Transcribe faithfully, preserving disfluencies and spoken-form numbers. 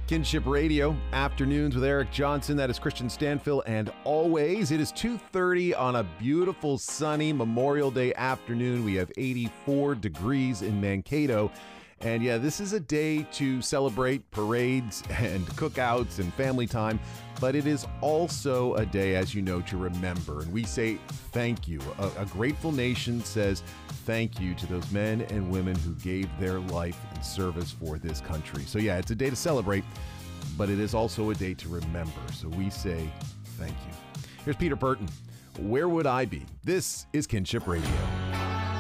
Kinship Radio, afternoons with Eric Johnson. That is Christian Stanfill. And always, it is two thirty on a beautiful, sunny Memorial Day afternoon. We have eighty-four degrees in Mankato. And yeah, this is a day to celebrate parades and cookouts and family time. But it is also a day, as you know, to remember. And we say thank you. A, a grateful nation says thank you to those men and women who gave their life in service for this country. So yeah, it's a day to celebrate, but it is also a day to remember. So we say thank you. Here's Peter Burton. Where would I be? This is Kinship Radio.